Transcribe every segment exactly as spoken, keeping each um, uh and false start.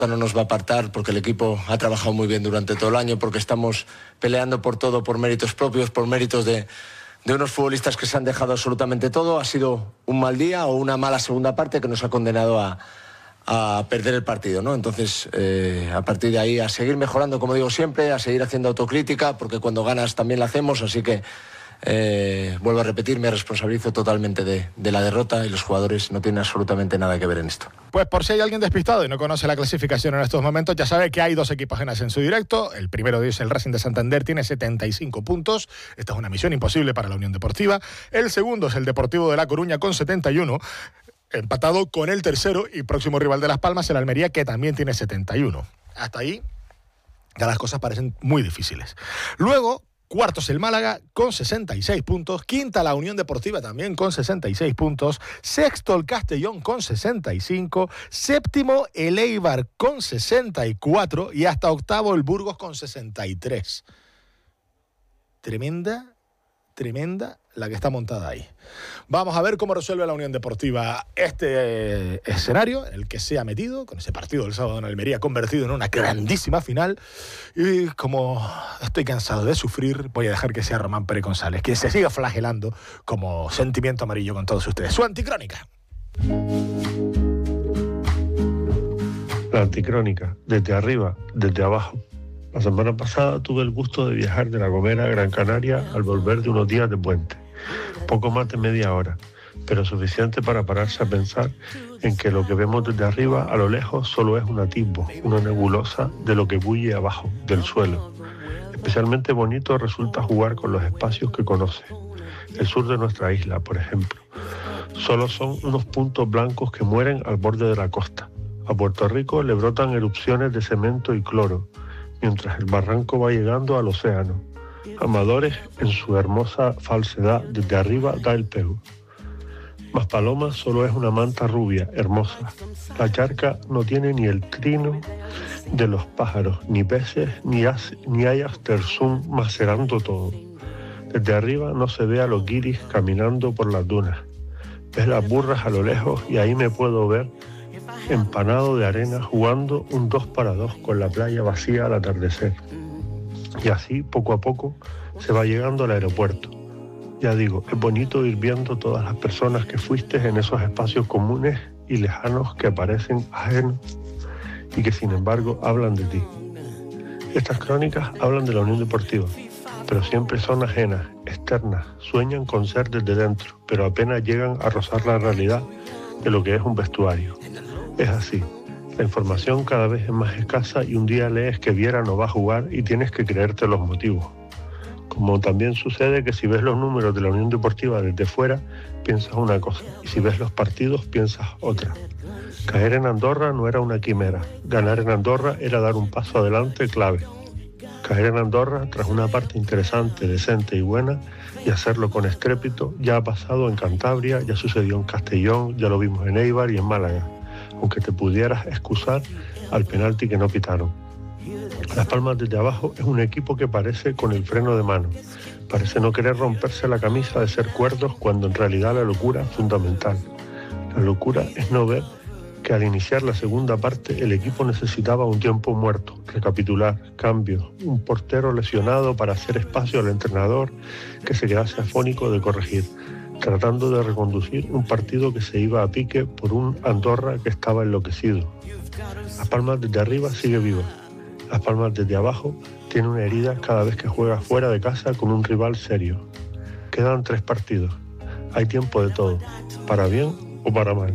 no nos va a apartar porque el equipo ha trabajado muy bien durante todo el año, porque estamos peleando por todo, por méritos propios, por méritos de, de unos futbolistas que se han dejado absolutamente todo. Ha sido un mal día o una mala segunda parte que nos ha condenado a, a perder el partido, ¿no? Entonces, eh, a partir de ahí, a seguir mejorando, como digo siempre, a seguir haciendo autocrítica, porque cuando ganas también la hacemos, así que Eh, vuelvo a repetir, me responsabilizo totalmente de, de la derrota y los jugadores no tienen absolutamente nada que ver en esto. Pues por si hay alguien despistado y no conoce la clasificación en estos momentos, ya sabe que hay dos equipos en ascenso directo. El primero de ellos, el Racing de Santander, tiene setenta y cinco puntos. Esta es una misión imposible para la Unión Deportiva. El segundo es el Deportivo de La Coruña con setenta y uno, empatado con el tercero y próximo rival de Las Palmas, el Almería, que también tiene setenta y uno. Hasta ahí ya las cosas parecen muy difíciles. Luego, cuarto es el Málaga con sesenta y seis puntos. Quinta la Unión Deportiva también con sesenta y seis puntos. Sexto el Castellón con sesenta y cinco. Séptimo el Eibar con sesenta y cuatro. Y hasta octavo el Burgos con sesenta y tres. Tremenda, tremenda la que está montada ahí. Vamos a ver cómo resuelve la Unión Deportiva este eh, escenario, el que se ha metido, con ese partido del sábado en Almería convertido en una grandísima final. Y como estoy cansado de sufrir, voy a dejar que sea Román Pérez González quien se siga flagelando como sentimiento amarillo con todos ustedes. Su anticrónica. La anticrónica, desde arriba, desde abajo. La semana pasada tuve el gusto de viajar de La Gomera a Gran Canaria al volver de unos días de puente. Poco más de media hora, pero suficiente para pararse a pensar en que lo que vemos desde arriba a lo lejos solo es un atisbo, una nebulosa de lo que bulle abajo, del suelo. Especialmente bonito resulta jugar con los espacios que conoce. El sur de nuestra isla, por ejemplo. Solo son unos puntos blancos que mueren al borde de la costa. A Puerto Rico le brotan erupciones de cemento y cloro, mientras el barranco va llegando al océano. Amadores, en su hermosa falsedad, desde arriba da el pego. Maspalomas solo es una manta rubia, hermosa. La charca no tiene ni el trino de los pájaros, ni peces, ni, as, ni hay aftersún macerando todo. Desde arriba no se ve a los guiris caminando por las dunas. Ves las burras a lo lejos y ahí me puedo ver empanado de arena jugando un dos para dos con la playa vacía al atardecer. Y así, poco a poco, se va llegando al aeropuerto. Ya digo, es bonito ir viendo todas las personas que fuiste en esos espacios comunes y lejanos que parecen ajenos y que sin embargo hablan de ti. Estas crónicas hablan de la Unión Deportiva, pero siempre son ajenas, externas, sueñan con ser desde dentro, pero apenas llegan a rozar la realidad de lo que es un vestuario. Es así, la información cada vez es más escasa y un día lees que Viera no va a jugar y tienes que creerte los motivos. Como también sucede que si ves los números de la Unión Deportiva desde fuera, piensas una cosa, y si ves los partidos, piensas otra. Caer en Andorra no era una quimera, ganar en Andorra era dar un paso adelante clave. Caer en Andorra, tras una parte interesante, decente y buena, y hacerlo con estrépito, ya ha pasado en Cantabria, ya sucedió en Castellón, ya lo vimos en Eibar y en Málaga, aunque te pudieras excusar al penalti que no pitaron. Las Palmas desde abajo es un equipo que parece con el freno de mano, parece no querer romperse la camisa de ser cuerdos cuando en realidad la locura es fundamental. La locura es no ver que al iniciar la segunda parte el equipo necesitaba un tiempo muerto, recapitular, cambios, un portero lesionado para hacer espacio al entrenador que se quedase afónico de corregir, tratando de reconducir un partido que se iba a pique por un Andorra que estaba enloquecido. Las Palmas desde arriba sigue viva. Las Palmas desde abajo tiene una herida cada vez que juega fuera de casa con un rival serio. Quedan tres partidos. Hay tiempo de todo, para bien o para mal.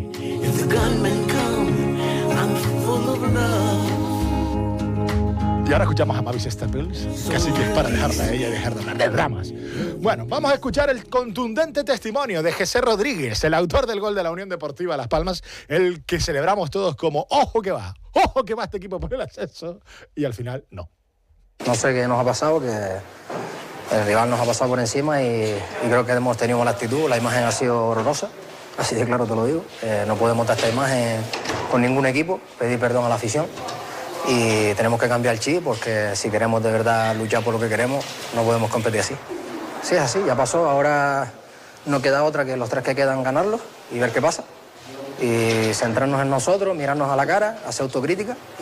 Y ahora escuchamos a Mavis Staples, casi que es para dejarla a ella y dejar de hablar de dramas. Bueno, vamos a escuchar el contundente testimonio de José Rodríguez, el autor del gol de la Unión Deportiva Las Palmas, el que celebramos todos como ojo que va, ojo que va este equipo por el ascenso, y al final no. No sé qué nos ha pasado, que el rival nos ha pasado por encima y, y creo que hemos tenido mala actitud, la imagen ha sido horrorosa, así de claro te lo digo. Eh, no podemos dar esta imagen con ningún equipo, pedir perdón a la afición. Y tenemos que cambiar el chip porque si queremos de verdad luchar por lo que queremos, no podemos competir así. Sí, es así, ya pasó, ahora no queda otra que los tres que quedan ganarlos y ver qué pasa. Y centrarnos en nosotros, mirarnos a la cara, hacer autocrítica